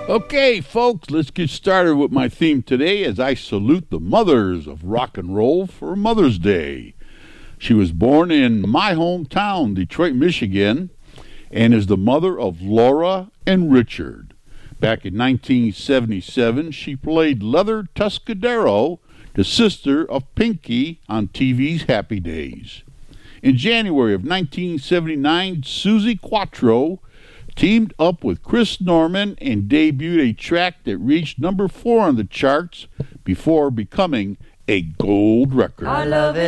Okay, folks, let's get started with my theme today as I salute the mothers of rock and roll for Mother's Day. She was born in my hometown, Detroit, Michigan, and is the mother of Laura and Richard. Back in 1977, she played Leather Tuscadero, the sister of Pinky, on TV's Happy Days. In January of 1979, Suzi Quatro teamed up with Chris Norman and debuted a track that reached number 4 on the charts before becoming a gold record. I love it.